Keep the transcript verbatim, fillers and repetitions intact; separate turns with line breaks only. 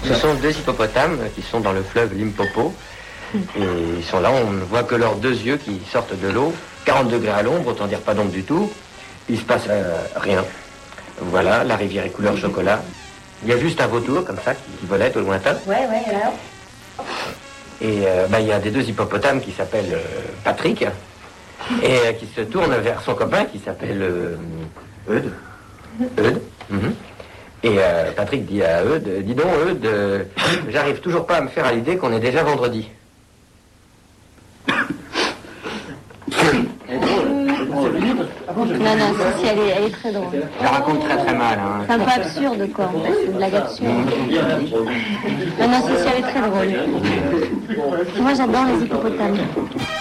Ce sont deux hippopotames qui sont dans le fleuve Limpopo. Et ils sont là, on ne voit que leurs deux yeux qui sortent de l'eau. quarante degrés à l'ombre, autant dire pas d'ombre du tout. Il se passe euh, rien. Voilà, la rivière est couleur chocolat. Il y a juste un vautour comme ça qui, qui volait au lointain.
Ouais, ouais, alors.
Et euh, bah, il y a des deux hippopotames qui s'appellent euh, Patrick et euh, qui se tournent vers son copain qui s'appelle euh, Eudes. Eudes. Mm-hmm. Et euh, Patrick dit à Eudes, dis donc Eudes, euh, j'arrive toujours pas à me faire à l'idée qu'on est déjà vendredi.
Non, non, si, si, elle est, elle est très drôle.
Je la raconte très très mal. Hein.
C'est un peu absurde, quoi, en fait. C'est une blague absurde. Non, non, si, si, elle est très drôle. Moi, j'adore les hippopotames.